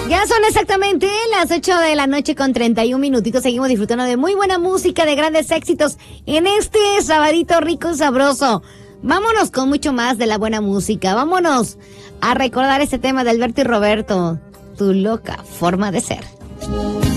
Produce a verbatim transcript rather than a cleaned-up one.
Ya son exactamente las ocho de la noche con treinta y un minutitos. Seguimos disfrutando de muy buena música, de grandes éxitos en este sabadito rico y sabroso. Vámonos con mucho más de la buena música. Vámonos a recordar este tema de Alberto y Roberto. Tu loca forma de ser.